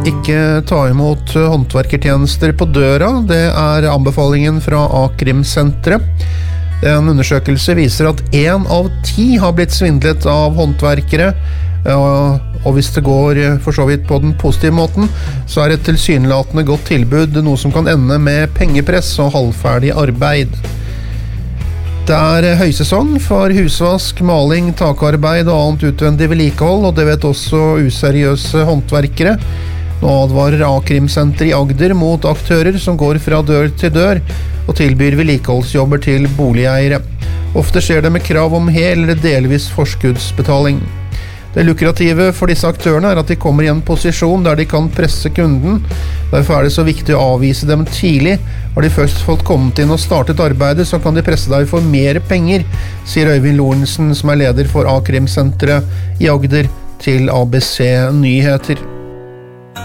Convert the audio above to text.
Ikke ta imot håndverkertjenester på døra, det anbefalingen fra A-krimsenteret. En undersøkelse viser at 1 av 10 har blitt svindlet av håndverkere, og hvis det går for så vidt på den positive måten, så et tilsynelatende godt tilbud noe som kan ende med pengepress og halvferdig arbeid. Det høysesong for husvask, maling, takarbeid og annet utvendig vedlikehold, og det vet også useriøse håndverkere. Nå advarer A-krimsenter i Agder mot aktører som går fra dør til dør og tilbyr vedlikeholdsjobber til boligeiere. Ofte skjer det med krav om hel eller delvis forskuddsbetaling. Det lukrative for disse aktørene at de kommer i en posisjon der de kan presse kunden. Derfor det så viktig å avvise dem tidlig. Har de først fått kommet inn og startet arbeidet, så kan de presse deg for mer penger, sier Øyvind Lorentzen, som leder for A-krimsenteret i Agder, til ABC Nyheter.